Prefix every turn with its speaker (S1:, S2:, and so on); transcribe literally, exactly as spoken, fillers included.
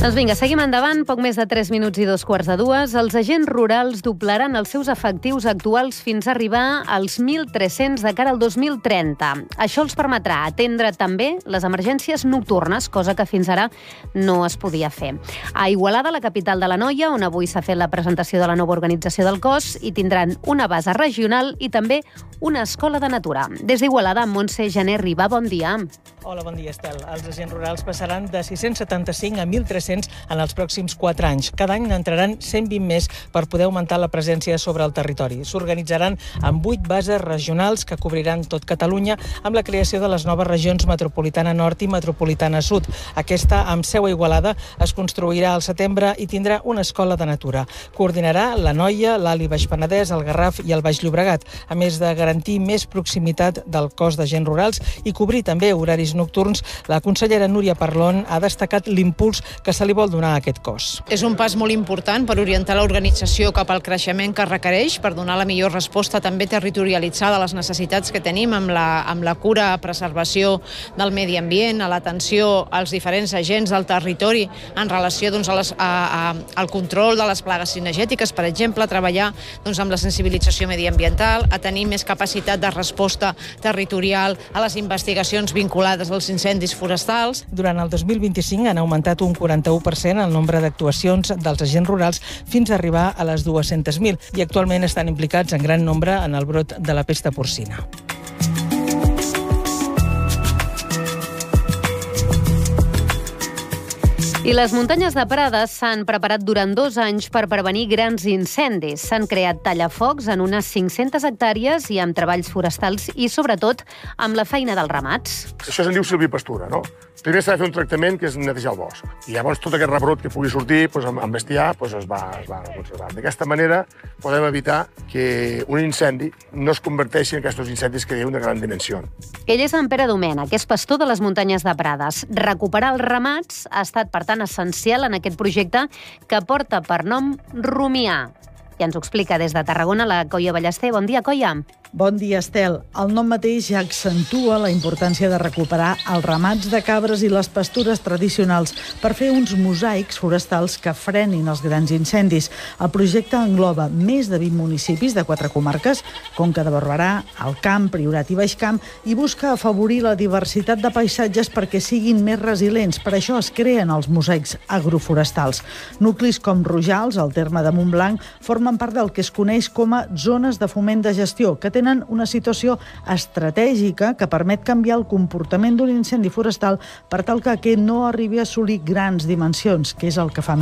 S1: Doncs vinga, seguim endavant. Poc més de tres minuts i dos quarts de dues. Els agents rurals doblaran els seus efectius actuals fins a arribar als mil tres-cents de cara al dos mil trenta. Això els permetrà atendre també les emergències nocturnes, cosa que fins ara no es podia fer. A Igualada, la capital de l'Anoia, on avui s'ha fet la presentació de la nova organització del cos, hi tindran una base regional i també una escola de natura. Des d'Igualada, Montse Janer Ribà, bon dia.
S2: Hola, bon dia, Estel. Els agents rurals passaran de sis-cents setanta-cinc a mil tres-cents en els pròxims quatre anys. Cada any n'entraran cent vint més per poder augmentar la presència sobre el territori. S'organitzaran en vuit bases regionals que cobriran tot Catalunya amb la creació de les noves regions Metropolitana Nord i Metropolitana Sud. Aquesta, amb seu a Igualada, es construirà al setembre i tindrà una escola de natura. Coordinarà l'Anoia, l'Alt i Baix Penedès, el Garraf i el Baix Llobregat, a més de garantir més proximitat del cos d'agents rurals i cobrir també horaris nocturns. La consellera Núria Parlon ha destacat l'impuls que se li vol donar a aquest cos.
S3: És un pas molt important per orientar l'organització cap al creixement que requereix, per donar la millor resposta també territorialitzada a les necessitats que tenim amb la, amb la cura, preservació del medi ambient, a l'atenció als diferents agents del territori en relació doncs, a les, a, a, al control de les plagues cinegètiques, per exemple, treballar doncs, amb la sensibilització mediambiental, a tenir més capacitat de resposta territorial a les investigacions vinculades als incendis forestals.
S2: Durant el dos mil vint-i-cinc han augmentat un quaranta-u per cent el nombre d'actuacions dels agents rurals fins a arribar a les dues-centes mil i actualment estan implicats en gran nombre en el brot de la pesta porcina.
S1: I les muntanyes de Prades s'han preparat durant dos anys per prevenir grans incendis. S'han creat tallafocs en unes cinc-centes hectàrees i amb treballs forestals i, sobretot, amb la feina dels ramats.
S4: Això se'n diu silvipastura, no? Primer s'ha de fer un tractament que és netejar el bosc. I llavors tot aquest rebrot que pugui sortir doncs, amb bestiar doncs, es va, es va conservar. D'aquesta manera podem evitar que un incendi no es converteixi en aquests incendis que diuen de gran dimensió.
S1: Ell és en Pere Domènech, que és pastor de les muntanyes de Prades. Recuperar els ramats ha estat, per tant, essencial en aquest projecte que porta per nom Rumiar. I ens ho explica des de Tarragona la Coia Ballester. Bon dia, Coia.
S5: Bon dia, Estel. El nom mateix ja accentua la importància de recuperar els ramats de cabres i les pastures tradicionals per fer uns mosaics forestals que frenin els grans incendis. El projecte engloba més de vint municipis de quatre comarques, Conca de Barberà, Alt Camp, Priorat i Baix Camp, i busca afavorir la diversitat de paisatges perquè siguin més resilients. Per això es creen els mosaics agroforestals. Nuclis com Rojals, al terme de Montblanc, formen part del que es coneix com a zones de foment de gestió, que tenen una situació estratègica que permet canviar el comportament d'un incendi forestal per tal que aquest no arribi a assolir grans dimensions, que és el que fa